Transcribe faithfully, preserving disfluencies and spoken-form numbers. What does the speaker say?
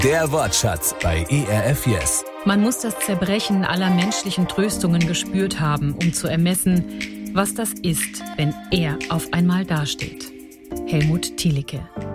Der Wortschatz bei E R F Yes. Man muss das Zerbrechen aller menschlichen Tröstungen gespürt haben, um zu ermessen, was das ist, wenn er auf einmal dasteht. Helmut Thielicke.